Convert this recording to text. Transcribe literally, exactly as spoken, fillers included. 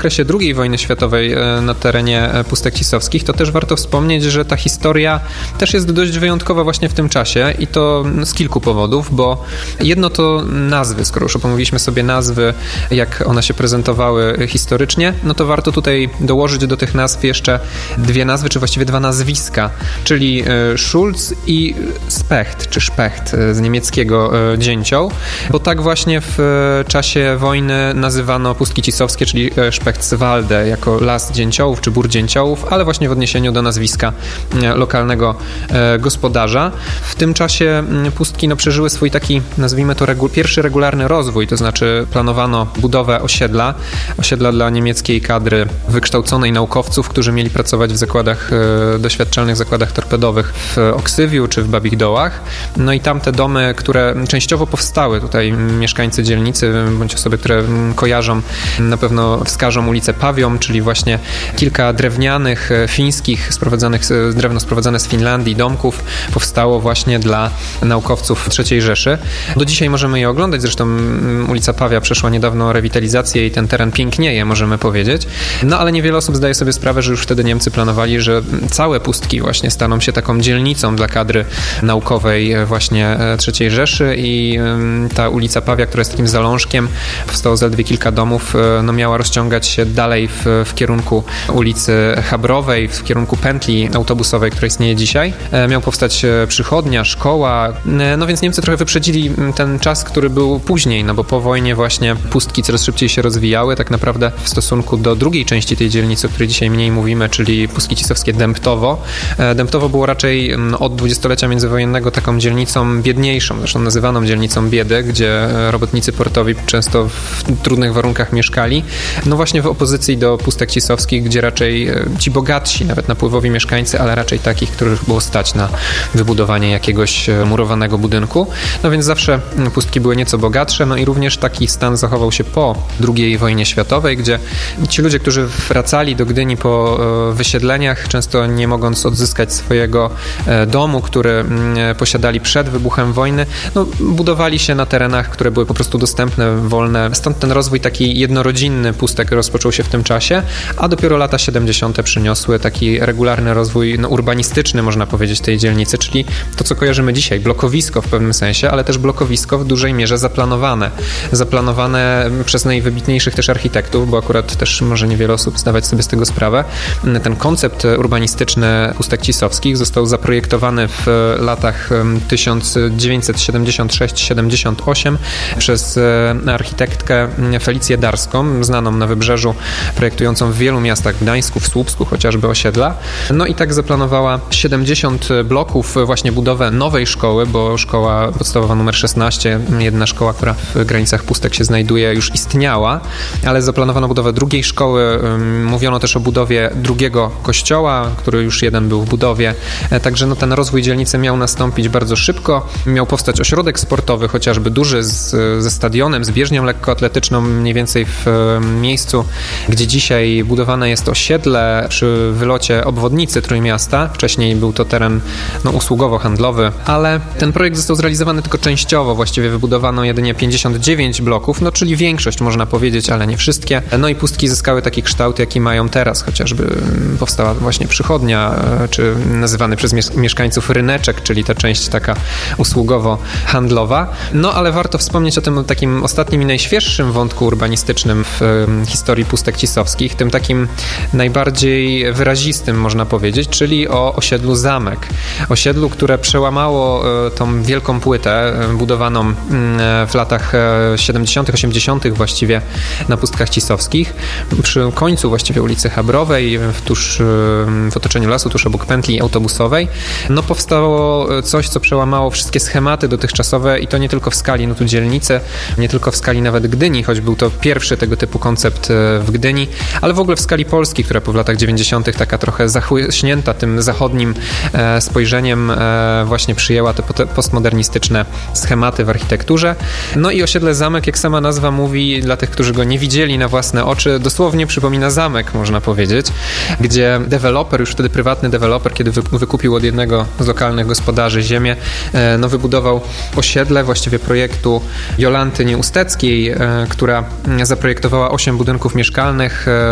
okresie drugiej wojny światowej na terenie Pustek Cisowskich, to też warto wspomnieć, że ta historia też jest dość wyjątkowa właśnie w tym czasie i to z kilku powodów, bo jedno to nazwy, skoro już omówiliśmy sobie nazwy, jak one się prezentowały historycznie, no to warto tutaj dołożyć do tych nazw jeszcze dwie nazwy, czy właściwie dwa nazwiska, czyli Schulz i Specht, czy Specht z niemieckiego dzięcioł, bo tak właśnie w czasie wojny nazywano Pustki Cisowskie, czyli Spechtswalde, jako las dzięciołów, czy bór dzięciołów, ale właśnie w odniesieniu do nazwiska lokalnego gospodarza. W tym czasie pustki no, przeżyły swój taki, nazwijmy to, regu- pierwszy regularny rozwój, to znaczy planowano budowę osiedla, osiedla dla niemieckiej kadry wykształconej naukowców, którzy mieli pracować w zakładach, e, doświadczalnych zakładach torpedowych w Oksywiu czy w Babich Dołach. No i tam te domy, które częściowo powstały, tutaj mieszkańcy dzielnicy, bądź osoby, które kojarzą, na pewno wskażą ulicę Pawią, czyli właśnie kilka drewnianych, fińskich, sprowadzanych, drewno sprowadzane z Finlandii domków powstało właśnie dla naukowców trzeciej Rzeszy. Do dzisiaj możemy je oglądać, zresztą ulica Pawia przeszła niedawno rewitalizację i ten teren pięknieje, możemy powiedzieć. No ale niewiele osób zdaje sobie sprawę, że już wtedy Niemcy planowali, że całe Pustki właśnie staną się taką dzielnicą dla kadry naukowej właśnie trzeciej Rzeszy i ta ulica Pawia, która jest takim zalążkiem, powstało zaledwie kilka domów, no miała rozciągać się dalej w, w kierunku ulicy Habrowej, w kierunku pętli autobusowej, która istnieje dzisiaj. Miał powstać przychodnia, szkoła, no więc Niemcy trochę wyprzedzili ten czas, który był później, no bo po wojnie właśnie Pustki coraz szybciej się rozwijały, tak naprawdę w stosunku do drugiej części tej dzielnicy, o której dzisiaj mniej mówimy, czyli Pustki Cisowskie Dębtowo. Dębtowo było raczej od dwudziestolecia międzywojennego taką dzielnicą biedniejszą, zresztą nazywaną dzielnicą biedy, gdzie robotnicy portowi często w trudnych warunkach mieszkali. No właśnie w opozycji do Pustek Cisowskich, gdzie raczej ci bogatsi, nawet napływowi mieszkańcy, ale raczej takich, których było stać na wybudowanie jakiegoś murowanego budynku. No więc zawsze Pustki były nieco bogatsze, no i również taki stan zachował się po drugiej wojnie światowej, gdzie ci ludzie, którzy wracali do Gdyni po wysiedleniach, często nie mogąc odzyskać swojego domu, który posiadali przed wybuchem wojny, no budowali się na terenach, które były po prostu dostępne, wolne. Stąd ten rozwój taki jednorodzinny Pustek rozpoczął się w tym czasie, a dopiero lata siedemdziesiąte przyniosły taki regularny rozwój no, urbanistyczny, można powiedzieć, tej dzielnicy, czyli to, co kojarzymy dzisiaj, blokowisko w pewnym sensie, ale też blokowisko w dużej mierze zaplanowane. Zaplanowane przez najwybitniejszych też architektów, bo akurat też może niewiele osób zdawać sobie z tego sprawę. Ten koncept urbanistyczny Pustek Cisowskich został zaprojektowany w latach tysiąc dziewięćset siedemdziesiąt sześć siedemdziesiąt osiem przez architektkę Felicję Darską, znaną na Wybrzeżu, projektującą w wielu miastach, w Gdańsku, w Słupsku chociażby osiedla. No i tak zaplanowała siedemdziesiąt bloków, właśnie budowę nowej szkoły, bo szkoła podstawowa numer szesnaście, jedna szkoła, która w granicach Pustek się znajduje, już istniała, ale zaplanowano budowę drugiej szkoły. Mówiono też o budowie drugiego kościoła, który już jeden był w budowie. Także no, ten rozwój dzielnicy miał nastąpić bardzo szybko. Miał powstać ośrodek sportowy, chociażby duży, z, ze stadionem, z bieżnią lekkoatletyczną, mniej więcej w miejscu, gdzie dzisiaj budowane jest osiedle przy wylocie obwodnicy Trójmiasta. Wcześniej był to teren no, usługowo-handlowy, ale ten projekt został zrealizowany tylko częściowo. Właściwie wybudowano jedynie pięćdziesiąt dziewięć bloków, no czyli większość można powiedzieć, ale nie wszystkie. No i Pustki zyskały taki kształt, jaki mają teraz. Chociażby powstała właśnie przychodnia, czy nazywany przez mieszkańców ryneczek, czyli ta część taka usługowo-handlowa. No ale warto wspomnieć o tym takim ostatnim i najświeższym wątku urbanistycznym w historii Pustek Cisowskich, tym takim najbardziej wyrazistym, można powiedzieć, czyli o osiedlu Zamek. Osiedlu, które przełamało tą wielką płytę budowaną w latach siedemdziesiątych, osiemdziesiątych właściwie na Pustkach Cisowskich. Przy końcu właściwie ulicy Habrowej, tuż w otoczeniu lasu, tuż obok pętli autobusowej, no powstało coś, co przełamało wszystkie schematy dotychczasowe i to nie tylko w skali no tu dzielnicy, nie tylko w skali nawet Gdyni, choć był to pierwszy tego typu koncept w Gdyni, ale w ogóle w skali Polski, która po w latach dziewięćdziesiątych taka trochę zachłyśnięta tym zachodnim spojrzeniem właśnie przyjęła te postmodernistyczne schematy w architekturze. No i osiedle Zamek, jak sama nazwa mówi, dla tych, którzy go nie widzieli na własne oczy, dosłownie przypomina zamek, można powiedzieć, gdzie deweloper, już wtedy prywatny deweloper, kiedy wykupił od jednego z lokalnych gospodarzy ziemię, no wybudował osiedle właściwie projektu Jolanty Nieusteckiej, która zaprojektowała osiem budynków mieszkalnych